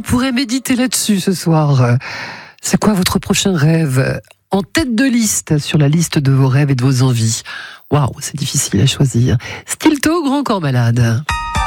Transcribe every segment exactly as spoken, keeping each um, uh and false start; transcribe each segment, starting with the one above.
pourrait méditer là-dessus ce soir. C'est quoi votre prochain rêve ? En tête de liste, sur la liste de vos rêves et de vos envies. Waouh, c'est difficile à choisir. Stilto, Grand Corps Malade.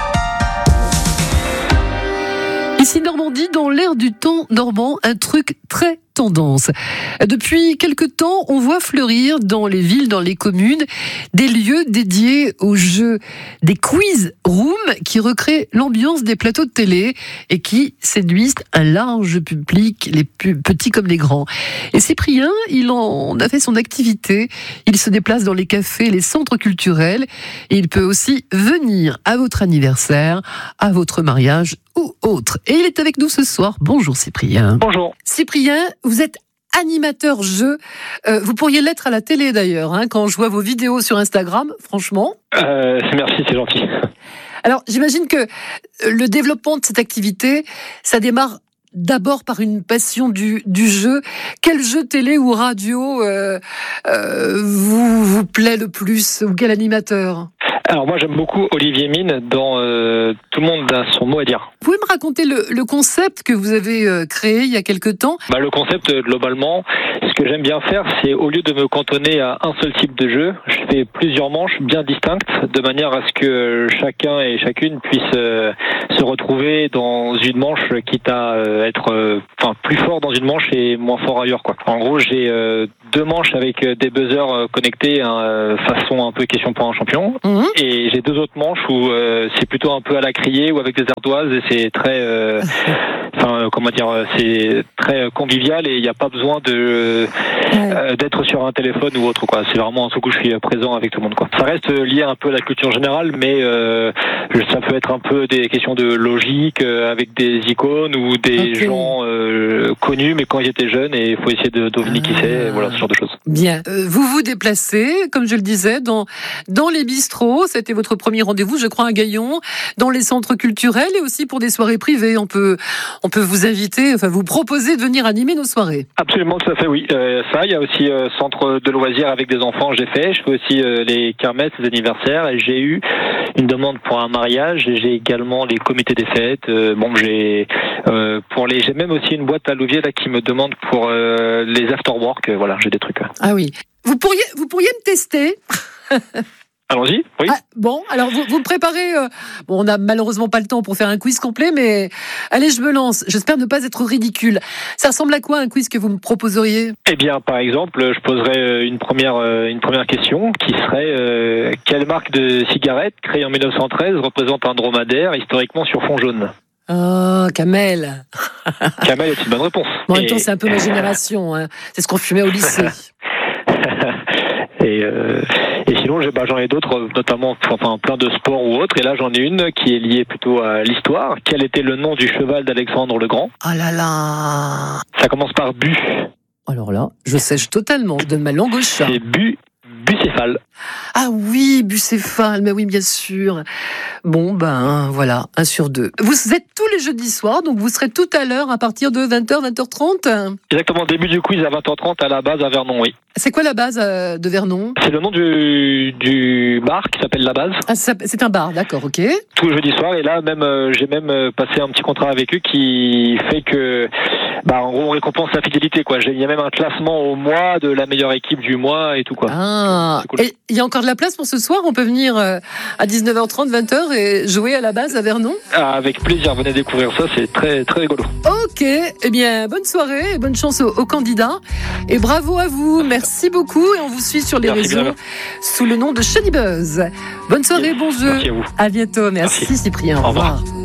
Ici Normandie, dans l'air du temps normand, un truc très tendance. Depuis quelque temps, on voit fleurir dans les villes, dans les communes, des lieux dédiés aux jeux, des quiz rooms qui recréent l'ambiance des plateaux de télé et qui séduisent un large public, les petits comme les grands. Et Cyprien, il en a fait son activité. Il se déplace dans les cafés, les centres culturels. Et il peut aussi venir à votre anniversaire, à votre mariage ou autre. Et il est avec nous ce soir. Bonjour Cyprien. Bonjour. Cyprien, vous êtes animateur jeu. Euh, vous pourriez l'être à la télé d'ailleurs, hein, quand je vois vos vidéos sur Instagram, franchement. Euh, merci, c'est gentil. Alors, j'imagine que le développement de cette activité, ça démarre d'abord par une passion du, du jeu. Quel jeu télé ou radio euh, euh, vous, vous plaît le plus, ou quel animateur ? Alors moi j'aime beaucoup Olivier Mine dans euh, Tout le monde a son mot à dire. Vous pouvez me raconter le, le concept que vous avez euh, créé il y a quelque temps ? Bah, le concept globalement, ce que j'aime bien faire, c'est au lieu de me cantonner à un seul type de jeu, je fais plusieurs manches bien distinctes de manière à ce que chacun et chacune puisse euh, se retrouver dans une manche, quitte à euh, être euh, enfin, plus fort dans une manche et moins fort ailleurs, quoi. En gros, j'ai euh, deux manches avec des buzzers connectés, hein, façon un peu question pour un champion. Mmh. Et j'ai deux autres manches où euh, c'est plutôt un peu à la criée ou avec des ardoises et c'est très, euh, enfin comment dire, c'est très convivial et il n'y a pas besoin de euh, d'être sur un téléphone ou autre, quoi. C'est vraiment un truc où je suis présent avec tout le monde, quoi. Ça reste lié un peu à la culture générale, mais euh, ça peut être un peu des questions de logique euh, avec des icônes ou des okay. gens euh, connus, mais quand ils étaient jeunes et il faut essayer de deviner ah. qui c'est, voilà ce genre de choses. Bien. Euh, vous vous déplacez, comme je le disais, dans dans les bistrots. C'était votre premier rendez-vous, je crois, à Gaillon, dans les centres culturels et aussi pour des soirées privées. On peut, on peut vous inviter, enfin vous proposer de venir animer nos soirées. Absolument, tout à fait, oui. Euh, ça, il y a aussi euh, centre de loisirs avec des enfants, j'ai fait. Je fais aussi euh, les kermesses, les anniversaires. Et j'ai eu une demande pour un mariage. Et j'ai également les comités des fêtes. Euh, bon, j'ai euh, pour les, j'ai même aussi une boîte à Louviers là qui me demande pour euh, les afterwork. Euh, voilà, j'ai des trucs. Là. Ah oui. Vous pourriez, vous pourriez me tester. Allons-y, oui. Ah, bon, alors vous, vous me préparez... Euh, bon, on n'a malheureusement pas le temps pour faire un quiz complet, mais allez, je me lance. J'espère ne pas être ridicule. Ça ressemble à quoi un quiz que vous me proposeriez ? Eh bien, par exemple, je poserais une première, une première question qui serait euh, quelle marque de cigarette, créée en mille neuf cent treize, représente un dromadaire historiquement sur fond jaune ? Oh, Camel. Camel est une bonne réponse. Bon, en même temps, c'est un peu ma génération. Hein. C'est ce qu'on fumait au lycée. Et, euh, et sinon, bah, j'en ai d'autres, notamment enfin, plein de sports ou autres. Et là, j'en ai une qui est liée plutôt à l'histoire. Quel était le nom du cheval d'Alexandre le Grand ? Oh là là ! Ça commence par Bu. Alors là, je sèche totalement. Je donne ma langue au chat. C'est Bu. Bucéphale. Ah oui, bucéphale, mais oui, bien sûr. Bon, ben voilà, un sur deux. Vous êtes tous les jeudis soirs, donc vous serez tout à l'heure à partir de vingt heures, vingt heures trente ? Exactement, début du quiz à vingt heures trente à la base à Vernon, oui. C'est quoi la base euh, de Vernon ? C'est le nom du, du bar qui s'appelle La Base. Ah, c'est un bar, d'accord, ok. Tous les jeudis soirs, et là, même euh, j'ai même euh, passé un petit contrat avec eux qui fait que, bah, en gros, on récompense la fidélité, quoi. Il y a même un classement au mois de la meilleure équipe du mois et tout, quoi. Ah, cool. Et il y a encore de la place pour ce soir ? On peut venir euh, à dix-neuf heures trente, vingt heures et jouer à La Base à Vernon ? Ah, avec plaisir, venez découvrir ça, c'est très, très rigolo. Ok, eh bien, bonne soirée et bonne chance aux, aux candidats. Et bravo à vous, merci beaucoup. Et on vous suit sur les merci réseaux bien. Sous le nom de Shady Buzz. Bonne soirée, yes. Bon jeu. Merci à vous. À bientôt, merci, merci. Cyprien. Au revoir. Au revoir.